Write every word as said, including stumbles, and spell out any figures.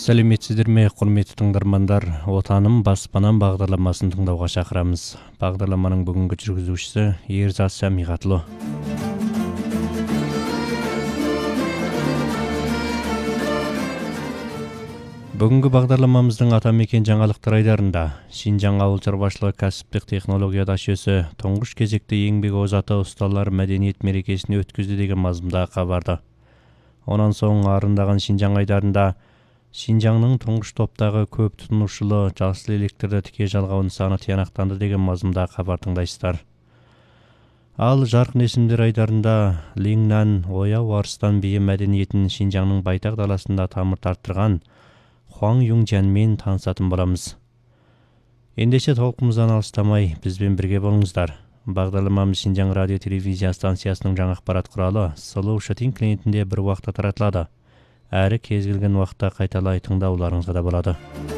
Сәлеметсіздер ме, құрметті тыңдармандар? Отаным баспанам бағдарламасын тыңдауға шақырамыз. Бағдарламаның бүгінгі жүргізушісі Ерзат Сәмиғатлы. Бүгінгі бағдарламамыздың атамекен жаңалықтар айдарында Шинжаң ауыл шаруашылығы кәсіптік технология дашесі тұңғыш кезекті еңбек озаты ұсталар мәдениет мерекесін өткізді деген мазмұнда хабарды. Онан соң арындаған Шинжаң айдарында Шинжаңның тұңғыш топтағы көп тұтынушылы жасыл электрді тіке жалғау нысаны тиянақтанды деген мазмұнда хабар тыңдайсыздар. Ал жарқын есімдер айдарында Лиңнан ояу арыстан биі мәдениетін Шинжаңның байтақ даласында тамыр тарттырған Хуаң Юңжанмен танысатын боламыз. Ендеше толқымыздан алыстамай бізбен бірге болыңыздар. Бағдарламамыз Шинжаң радио телевизия станциясының жаңа ақпарат құралы Сұлу Шытин клиентінде бір уақытта таратылады. Әрі кез келген уақытта қайталай тыңдауларыңызға да болады.